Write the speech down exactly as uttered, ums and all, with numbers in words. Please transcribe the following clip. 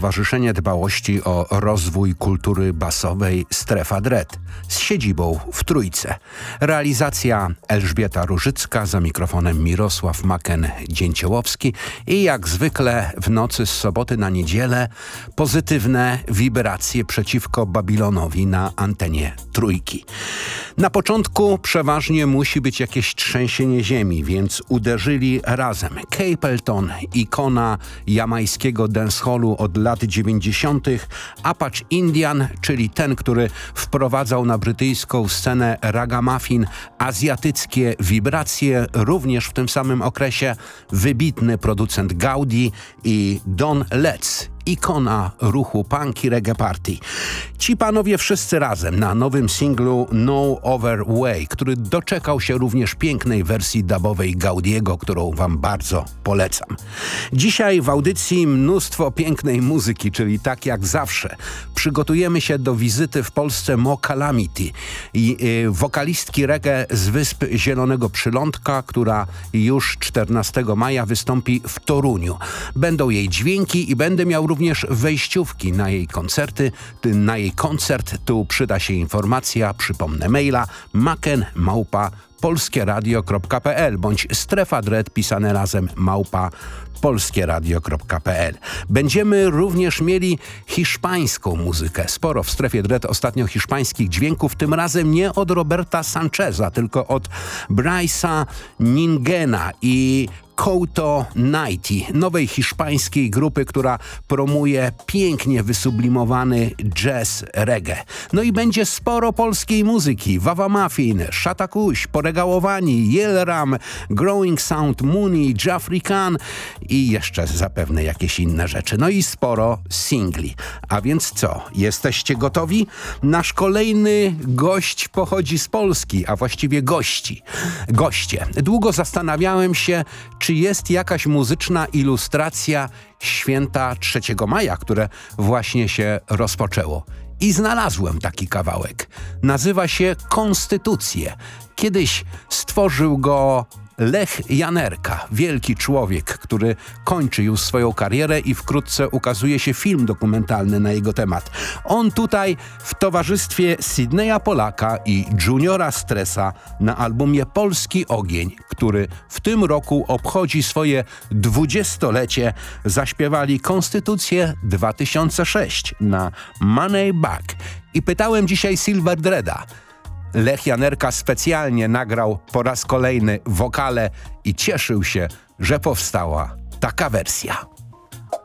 Stowarzyszenie Dbałości o Rozwój Kultury Basowej Strefa Dread z siedzibą w Trójce. Realizacja Elżbieta Różycka, za mikrofonem Mirosław Maken-Dzięciołowski i jak zwykle w nocy z soboty na niedzielę pozytywne wibracje przeciwko Babilonowi na antenie Trójki. Na początku przeważnie musi być jakieś trzęsienie ziemi, więc uderzyli razem. Capleton, ikona jamańskiego dancehallu od lat dziewięćdziesiątych, Apache Indian, czyli ten, który wprowadzał na brytyjską scenę ragamuffin azjatyckie wibracje, również w tym samym okresie wybitny producent Gaudi i Don Letts, ikona ruchu punk i reggae party. Ci panowie wszyscy razem na nowym singlu No Other Way, który doczekał się również pięknej wersji dubowej Gaudiego, którą wam bardzo polecam. Dzisiaj w audycji mnóstwo pięknej muzyki, czyli tak jak zawsze przygotujemy się do wizyty w Polsce Mo Calamity, i, y, wokalistki reggae z Wysp Zielonego Przylądka, która już czternastego maja wystąpi w Toruniu. Będą jej dźwięki i będę miał również wejściówki na jej koncerty, na jej koncert. Tu przyda się informacja, przypomnę maila maken małpa polskieradio kropka pe el bądź strefa dread pisane razem małpa polskieradio kropka pe el. Będziemy również mieli hiszpańską muzykę. Sporo w strefie dread ostatnio hiszpańskich dźwięków, tym razem nie od Roberta Sancheza, tylko od Bryce'a Ningena i Couto Nighty, nowej hiszpańskiej grupy, która promuje pięknie wysublimowany jazz reggae. No i będzie sporo polskiej muzyki. Wawa Muffin, Szatakuś, Poregałowani, Yelram, Growing Sound, Mooney, Jeffrey Khan i jeszcze zapewne jakieś inne rzeczy. No i sporo singli. A więc co? Jesteście gotowi? Nasz kolejny gość pochodzi z Polski, a właściwie gości. Goście. Długo zastanawiałem się, czy jest jakaś muzyczna ilustracja święta trzeciego maja, które właśnie się rozpoczęło. I znalazłem taki kawałek. Nazywa się Konstytucje. Kiedyś stworzył go Lech Janerka, wielki człowiek, który kończy już swoją karierę i wkrótce ukazuje się film dokumentalny na jego temat. On tutaj w towarzystwie Sydneya Polaka i Juniora Stressa na albumie Polski Ogień, który w tym roku obchodzi swoje dwudziestolecie, zaśpiewali Konstytucję dwa tysiące sześć na Money Back. I pytałem dzisiaj Silver Dreada. Lech Janerka specjalnie nagrał po raz kolejny wokale i cieszył się, że powstała taka wersja.